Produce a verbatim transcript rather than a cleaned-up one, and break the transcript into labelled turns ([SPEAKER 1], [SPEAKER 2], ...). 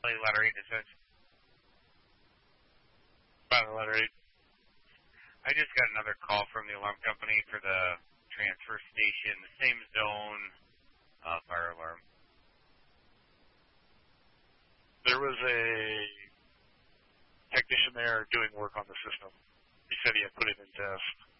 [SPEAKER 1] Play letter eight, it says.
[SPEAKER 2] Final letter eight.
[SPEAKER 1] I just got another call from the alarm company for the transfer station, the same zone, uh, fire alarm.
[SPEAKER 2] There was a technician there doing work on the system. He said he had put it in test.